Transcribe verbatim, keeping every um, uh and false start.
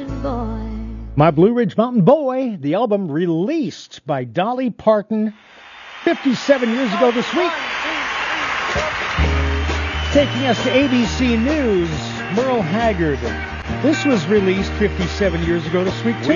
Mountain Boy. My Blue Ridge Mountain Boy, the album released by Dolly Parton fifty-seven years ago this week. Taking us to A B C News, Merle Haggard. This was released fifty-seven years ago this week, too.